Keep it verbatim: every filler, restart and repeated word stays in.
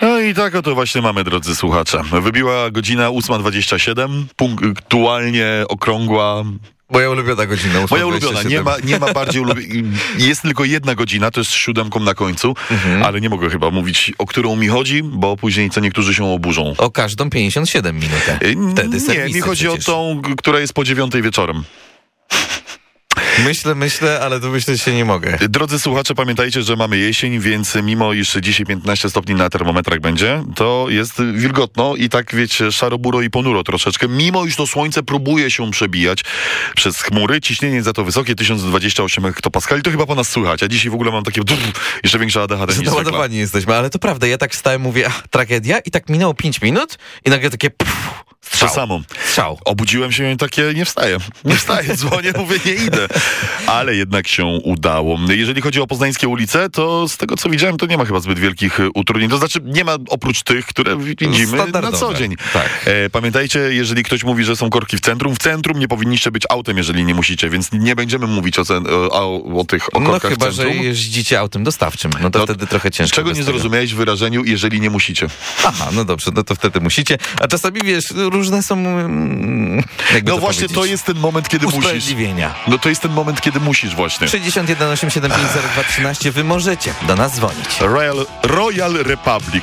No i tak oto właśnie mamy, drodzy słuchacze. Wybiła godzina ósma dwadzieścia siedem, punktualnie okrągła. Moja ulubiona godzina. Moja ulubiona. Nie ma, nie ma bardziej ulubionej. Jest tylko jedna godzina, to jest z siódemką na końcu, mhm. ale nie mogę chyba mówić, o którą mi chodzi, bo później co niektórzy się oburzą. O każdą pięćdziesiąt siedem minut. Wtedy nie, mi chodzi przecież. o tą, która jest po dziewiątej wieczorem. Myślę, myślę, ale domyśleć się nie mogę. Drodzy słuchacze, pamiętajcie, że mamy jesień, więc mimo iż dzisiaj piętnaście stopni na termometrach będzie, to jest wilgotno i tak, wiecie, szaro-buro i ponuro troszeczkę. Mimo iż to słońce próbuje się przebijać przez chmury, ciśnienie jest za to wysokie, tysiąc dwadzieścia osiem hektopaskali, to chyba po nas słychać. A dzisiaj w ogóle mam takie drrr, jeszcze większe A D H D niż Załadowani jesteśmy, ale to prawda, ja tak wstałem, mówię, ach, tragedia i tak minęło pięć minut i nagle takie pff, strzał. To samo. Strzał. Obudziłem się i takie, nie wstaję. Nie wstaję, dzwonię, mówię, nie idę. Ale jednak się udało. Jeżeli chodzi o poznańskie ulice, to z tego co widziałem, to nie ma chyba zbyt wielkich utrudnień. To znaczy nie ma oprócz tych, które widzimy na co dzień. Tak. E, pamiętajcie, jeżeli ktoś mówi, że są korki w centrum, w centrum nie powinniście być autem, jeżeli nie musicie, więc nie będziemy mówić o, o, o tych o korkach No chyba, w centrum. że jeździcie autem dostawczym. No to no, wtedy trochę ciężko. Czego nie zrozumiałeś w wyrażeniu, jeżeli nie musicie? Aha, no dobrze, no to wtedy musicie. A czasami, wiesz, różne są... Jakby no to właśnie, to jest ten moment, kiedy musisz. No to jest ten moment, kiedy musisz właśnie. sześćdziesiąt jeden osiemdziesiąt siedem pięć zero dwa trzynaście. Wy możecie do nas dzwonić. Royal, Royal Republic.